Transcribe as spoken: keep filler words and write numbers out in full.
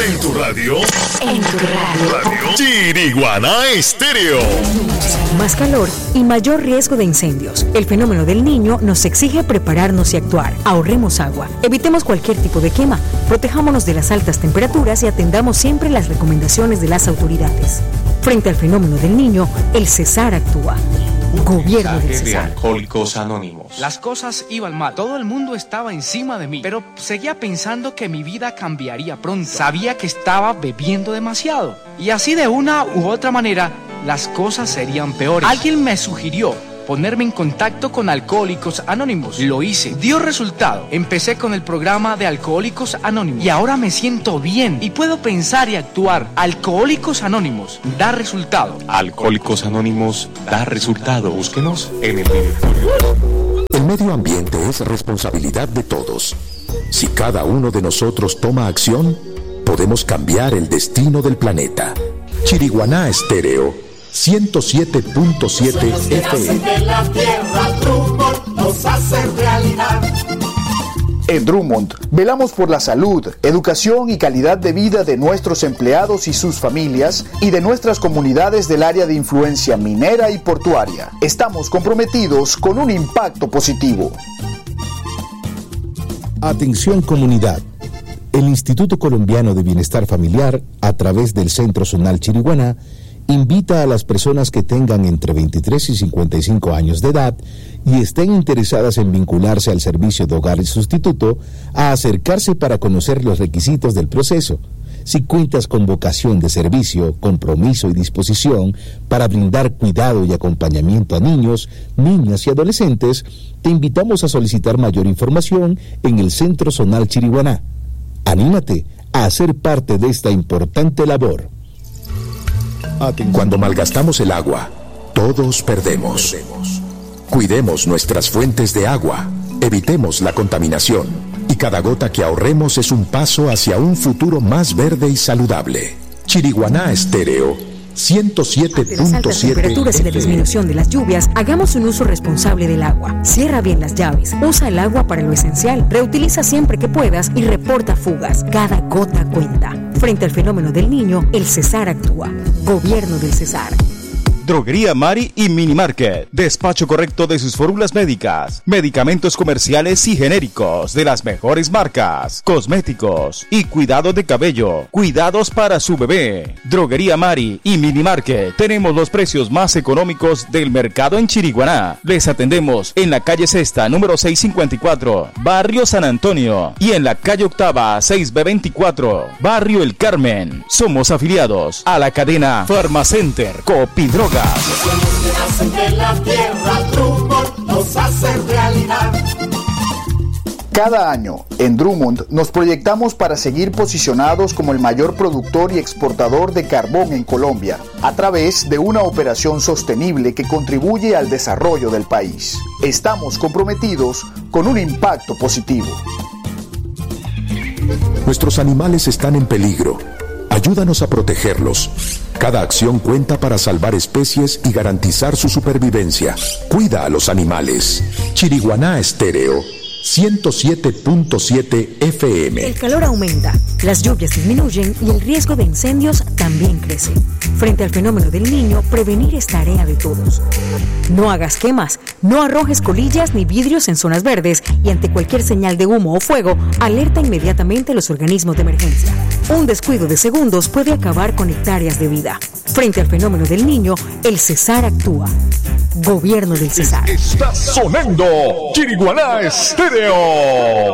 En tu radio. En tu radio. Chiriguaná Estéreo. Más calor y mayor riesgo de incendios. El fenómeno del Niño nos exige prepararnos y actuar. Ahorremos agua. Evitemos cualquier tipo de quema. Protejámonos de las altas temperaturas y atendamos siempre las recomendaciones de las autoridades. Frente al fenómeno del Niño, el Cesar actúa. Gobierno del Cesar. De Alcohólicos Anónimos. Las cosas iban mal, todo el mundo estaba encima de mí, pero seguía pensando que mi vida cambiaría pronto. Sabía que estaba bebiendo demasiado y así de una u otra manera las cosas serían peores. Alguien me sugirió ponerme en contacto con Alcohólicos Anónimos. Lo hice, dio resultado. Empecé con el programa de Alcohólicos Anónimos y ahora me siento bien y puedo pensar y actuar. Alcohólicos Anónimos da resultado. Alcohólicos Anónimos da resultado. Búsquenos en el directorio. El medio ambiente es responsabilidad de todos. Si cada uno de nosotros toma acción, podemos cambiar el destino del planeta. Chiriguaná Estéreo ciento siete punto siete F M. En Drummond, velamos por la salud, educación y calidad de vida de nuestros empleados y sus familias y de nuestras comunidades del área de influencia minera y portuaria. Estamos comprometidos con un impacto positivo. Atención comunidad. El Instituto Colombiano de Bienestar Familiar, a través del Centro Zonal Chiriguaná, invita a las personas que tengan entre veintitrés y cincuenta y cinco años de edad y estén interesadas en vincularse al servicio de hogar y sustituto a acercarse para conocer los requisitos del proceso. Si cuentas con vocación de servicio, compromiso y disposición para brindar cuidado y acompañamiento a niños, niñas y adolescentes, te invitamos a solicitar mayor información en el Centro Zonal Chiriguaná. Anímate a ser parte de esta importante labor. Cuando malgastamos el agua, todos perdemos. Cuidemos nuestras fuentes de agua, evitemos la contaminación y cada gota que ahorremos es un paso hacia un futuro más verde y saludable. Chiriguaná Estéreo ciento siete punto siete. Ante las altas temperaturas y la disminución de las lluvias, hagamos un uso responsable del agua. Cierra bien las llaves, usa el agua para lo esencial, reutiliza siempre que puedas y reporta fugas. Cada gota cuenta. Frente al fenómeno del Niño, el Cesar actúa. Gobierno del Cesar. Droguería Mari y Mini Market. Despacho correcto de sus fórmulas médicas, medicamentos comerciales y genéricos de las mejores marcas, cosméticos y cuidado de cabello. Cuidados para su bebé. Droguería Mari y Mini Market. Tenemos los precios más económicos del mercado en Chiriguaná. Les atendemos en la calle Sexta, número seiscientos cincuenta y cuatro, Barrio San Antonio, y en la calle Octava, seis B veinticuatro, Barrio El Carmen. Somos afiliados a la cadena Farmacenter Copidroga. Cada año, en Drummond, nos proyectamos para seguir posicionados como el mayor productor y exportador de carbón en Colombia, a través de una operación sostenible que contribuye al desarrollo del país. Estamos comprometidos con un impacto positivo. Nuestros animales están en peligro. Ayúdanos a protegerlos. Cada acción cuenta para salvar especies y garantizar su supervivencia. Cuida a los animales. Chiriguaná Estéreo ciento siete punto siete F M. El calor aumenta, las lluvias disminuyen y el riesgo de incendios también crece. Frente al fenómeno del Niño, prevenir es tarea de todos. No hagas quemas, no arrojes colillas ni vidrios en zonas verdes y ante cualquier señal de humo o fuego, alerta inmediatamente a los organismos de emergencia. Un descuido de segundos puede acabar con hectáreas de vida. Frente al fenómeno del Niño, el Cesar actúa. Gobierno del Cesar. Está sonando Chiriguaná Estéreo.